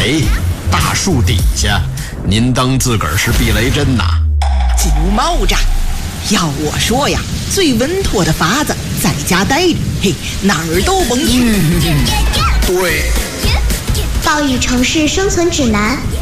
哎，大树底下，您当自个儿是避雷针呐？ 金毛子，要我说呀，最稳妥的法子，在家待着，嘿，哪儿都甭去。 对。 暴雨城市生存指南